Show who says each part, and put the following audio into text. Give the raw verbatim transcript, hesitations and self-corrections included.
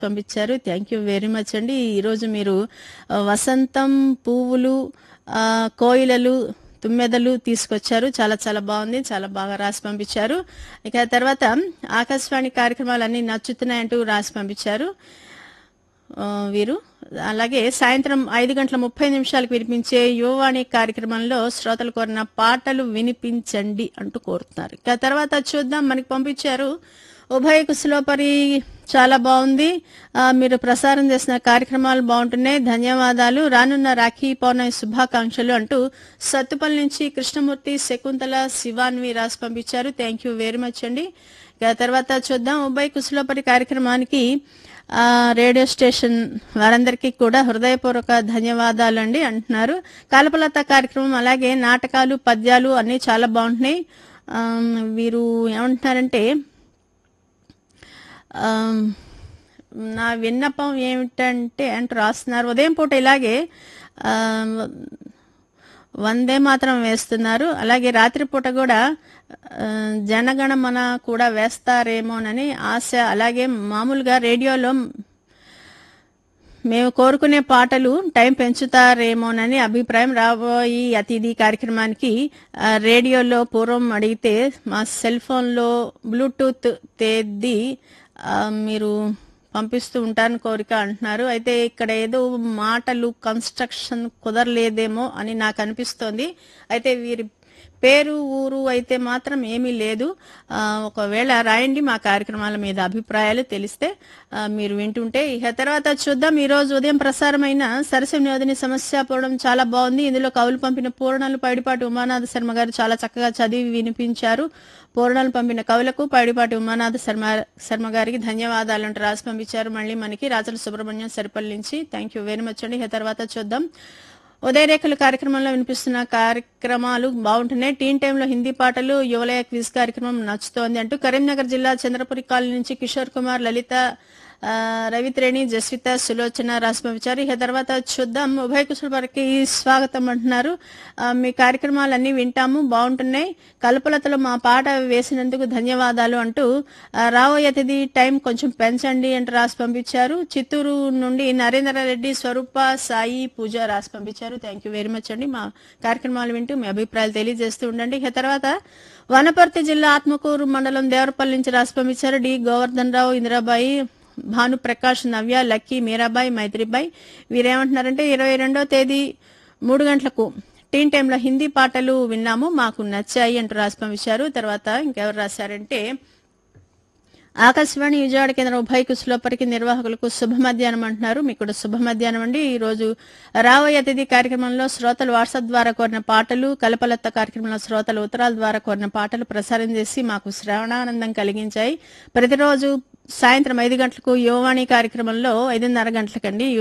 Speaker 1: పంపించారు. Thank you very much అండి. ఈరోజు మీరు ఆ, వసంతం, పువ్వులు, ఆ, కోయిలలు, తుమ్మెదలు తీసుకొచ్చారు. చాలా చాలా బాగుంది. చాలా బాగా రాసి పంపించారు. ఇక తర్వాత ఆకాశవాణి కార్యక్రమాలన్నీ నచ్చుతున్నాయంటూ రాసి పంపించారు ఆ, వీరు. అలాగే సాయంత్రం ఐదు గంటల ముప్పై నిమిషాలకు వినిపించే యువవాణి కార్యక్రమంలో శ్రోతలు కోరిన పాటలు వినిపించండి అంటూ కోరుతున్నారు. ఇక తర్వాత చూద్దాం, మనకి పంపించారు ఉభయ కుశలోపరి చాలా బాగుంది. ఆ, మీరు ప్రసారం చేసిన కార్యక్రమాలు బాగుంటున్నాయి, ధన్యవాదాలు. రానున్న రాఖీ పౌర్ణమి శుభాకాంక్షలు అంటూ సత్తుపల్లి నుంచి కృష్ణమూర్తి, శకుంతల, శివాన్వి రాసి పంపించారు. థ్యాంక్ యూ వెరీ మచ్ అండి. ఇక తర్వాత చూద్దాం, ఉభయ కుశలోపరి కార్యక్రమానికి ఆ, రేడియో స్టేషన్ వారందరికీ కూడా హృదయపూర్వక ధన్యవాదాలు అండి అంటున్నారు. కాలపలత కార్యక్రమం అలాగే నాటకాలు, పద్యాలు అన్నీ చాలా బాగుంటున్నాయి. ఆ, వీరు ఏమంటున్నారంటే ఆ, నా విన్నపం ఏమిటంటే అంటూ రాస్తున్నారు. ఉదయం పూట ఇలాగే ఆ, వందే మాత్రం వేస్తున్నారు. అలాగే రాత్రిపూట కూడా ఆ, జనగణమన కూడా వేస్తారేమోనని ఆశ. అలాగే మామూలుగా రేడియోలో మేము కోరుకునే పాటలు టైం పెంచుతారేమోనని అభిప్రాయం. రాబోయి అతిథి కార్యక్రమానికి ఆ, రేడియోలో పూర్వం అడిగితే మా సెల్ ఫోన్లో బ్లూటూత్ తేదీ ఆ, మీరు పంపిస్తూ ఉంటారని కోరిక అంటున్నారు. అయితే ఇక్కడ ఏదో మాటలు కన్స్ట్రక్షన్ కుదరలేదేమో అని నాకు అనిపిస్తోంది. అయితే వీరి పేరు ఊరు అయితే మాత్రం ఏమీ లేదు. ఆ, ఒకవేళ రాయండి, మా కార్యక్రమాల మీద అభిప్రాయాలు తెలిస్తే ఆ, మీరు వింటుంటే. ఇక తర్వాత చూద్దాం, ఈ రోజు ఉదయం ప్రసారమైన సరస్వతి నియోజని సమస్య పోవడం చాలా బాగుంది. ఇందులో కవులు పంపిన పూర్ణాలు పైడిపాటి ఉమానాథ శర్మ గారు చాలా చక్కగా చదివి వినిపించారు. పూర్ణాలు పంపిన కవులకు పైడిపాటి ఉమానాథ శర్మ శర్మ గారికి ధన్యవాదాలు అంటూ రాసి పంపించారు. మళ్ళీ మనకి రాజల సుబ్రహ్మణ్యం సరిపల్లి నుంచి. థ్యాంక్ యూ వెరీ మచ్ అండి. ఇక తర్వాత చూద్దాం, ఉదయరేఖలు కార్యక్రమంలో వినిపిస్తున్న కార్యక్రమాలు బాగుంటున్నాయి. టీన్ టైంలో హిందీ పాటలు, యువలయ క్విజ్ కార్యక్రమం నచ్చుతోంది అంటూ కరీంనగర్ జిల్లా చంద్రపురి కాలనీ నుంచి కిషోర్ కుమార్, లలిత, ఆ, రవిత్రేణి, జస్విత, సులోచన రాసి పంపించారు. ఇక తర్వాత చూద్దాం, ఉభయ కుశలపరికి స్వాగతం అంటున్నారు. ఆ, మీ కార్యక్రమాలన్నీ వింటాము, బాగుంటున్నాయి. కల్పలతలో మా పాట వేసినందుకు ధన్యవాదాలు అంటూ ఆ, రాబోయే అతిథి టైం కొంచెం పెంచండి అంటూ రాసి పంపించారు. చిత్తూరు నుండి నరేంద్ర రెడ్డి, స్వరూప, సాయి, పూజ రాసి పంపించారు. థ్యాంక్ యూ వెరీ మచ్ అండి. మా కార్యక్రమాలు వింటూ మీ అభిప్రాయాలు తెలియజేస్తూ ఉండండి. ఇక తర్వాత వనపర్తి జిల్లా ఆత్మకూరు మండలం దేవరపల్లి నుంచి రాసి పంపించారు. డి గోవర్ధన్ రావు, ఇందిరాబాయి, భాను ప్రకాష్, నవ్య, లక్కీ, మీరాబాయి, మైత్రిబాయి. వీరేమంటున్నారంటే ఇరవై రెండో తేదీ మూడు గంటలకు టీన్ టైంలో హిందీ పాటలు విన్నాము, మాకు నచ్చాయి అంటూ రాసి పంపించారు. తర్వాత ఇంకెవరు రాశారంటే ఆకాశవాణి విజయవాడ కేంద్రం ఉభయ కుశలోపరికి నిర్వాహకులకు శుభ మధ్యాహ్నం అంటున్నారు. మీకు కూడా శుభ మధ్యాహ్నం అండి. ఈ రోజు రాబోయే అతిథి కార్యక్రమంలో శ్రోతలు వాట్సాప్ ద్వారా కోరిన పాటలు, కలపలత్త కార్యక్రమంలో శ్రోతలు ఉత్తరాల ద్వారా కోరిన పాటలు ప్రసారం చేసి మాకు శ్రవణానందం కలిగించాయి. ప్రతిరోజు సాయంత్రం ఐదు గంటలకు యువవాణి కార్యక్రమంలో ఐదున్నర గంటలకండి